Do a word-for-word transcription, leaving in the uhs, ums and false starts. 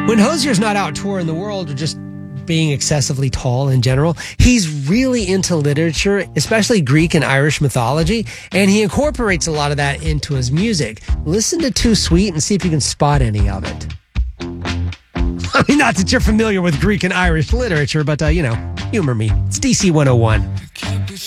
When Hozier's not out touring the world or just being excessively tall in general, he's really into literature, especially Greek and Irish mythology, and he incorporates a lot of that into his music. Listen to Too Sweet and see if you can spot any of it. I mean, not that you're familiar with Greek and Irish literature, but, uh, you know, humor me. It's D C one oh one.